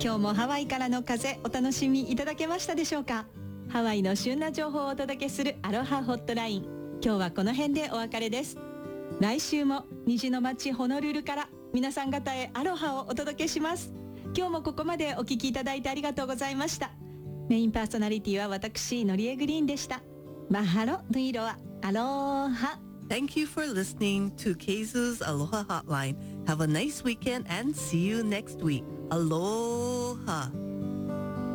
今日もハワイからの風お楽しみいただけましたでしょうか。ハワイの旬な情報をお届けするアロハホットライン、今日はこの辺でお別れです。来週も虹の街ホノルルから皆さん方へアロハをお届けします。今日もここまでお聞きいただいてありがとうございました。メインパーソナリティは私のりえグリーンでした。マハロヌイロアアロハ。 Thank you for listening to Keizu's Aloha Hotline. Have a nice weekend and see you next week. Aloha.